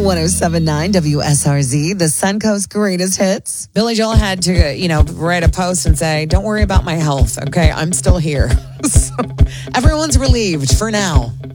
1079 WSRZ, the Suncoast greatest hits. Billy Joel had to, write a post and say, don't worry about my health, okay? I'm still here. So, everyone's relieved for now.